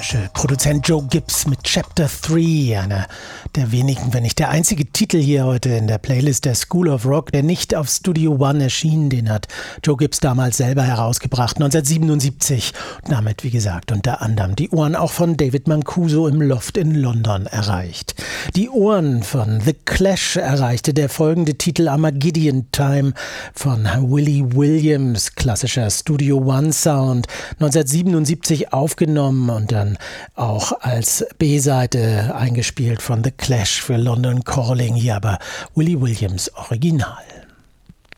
amerikanische Produzent Joe Gibbs mit Chapter 3, einer der wenigen, wenn nicht der einzige Titel hier heute in der Playlist der School of Rock, der nicht auf Studio One erschien. Den hat Joe Gibbs damals selber herausgebracht, 1977. Und damit, wie gesagt, unter anderem die Ohren auch von David Mancuso im Loft in London erreicht. Die Ohren von The Clash erreichte der folgende Titel Armageddon Time von Willie Williams, klassischer Studio One Sound, 1977 aufgenommen und dann auch als B-Seite eingespielt von The Clash für London Calling, hier aber Willie Williams Original.